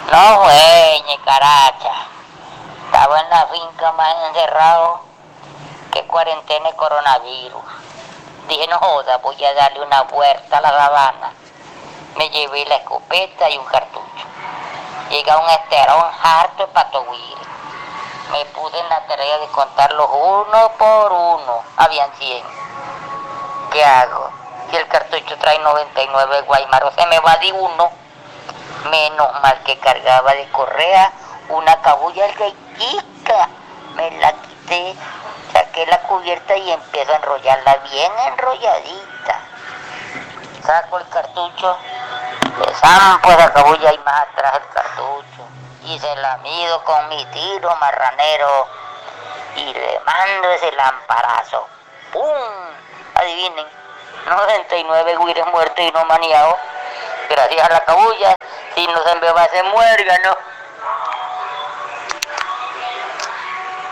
No, güey, caracha. Estaba en la finca más encerrado que cuarentena y coronavirus. Dije, no joda, voy a darle una vuelta a la sabana. Me llevé la escopeta y un cartucho. Llegué a un esterón harto de patoguiri. Me puse en la tarea de contarlos uno por uno. Habían 100. ¿Qué hago? Si el cartucho trae 99 guaymaros, se me va de uno. Menos mal que cargaba de correa una cabulla chica. Me la quité, saqué la cubierta y empiezo a enrollarla bien enrolladita. Saco el cartucho, le zampo esa cabulla y más atrás el cartucho. Y se la mido con mi tiro marranero y le mando ese lamparazo. ¡Pum! Adivinen, 99 guires muertos y no maniados. Gracias a la cabulla, si no se me va a hacer muérgano.